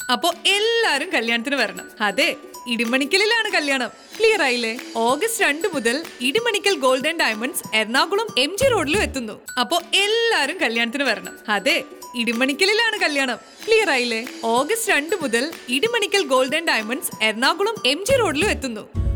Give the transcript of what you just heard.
അപ്പോ എല്ലാരും കല്യാണത്തിന് വരണം. അതെ, ഇടിമണിക്കലിലാണ് കല്യാണം. ക്ലിയർ ആയില്ലേ? ഓഗസ്റ്റ് 2 മുതൽ Idimannickal gold and diamonds Ernakulam MG റോഡിലും എത്തുന്നു. അപ്പോ എല്ലാരും കല്യാണത്തിന് വരണം. അതെ, ഇടിമണിക്കലിലാണ് കല്യാണം. ക്ലിയർ ആയില്ലേ? ഓഗസ്റ്റ് 2 മുതൽ Idimannickal gold and diamonds Ernakulam MG റോഡിലും എത്തുന്നു.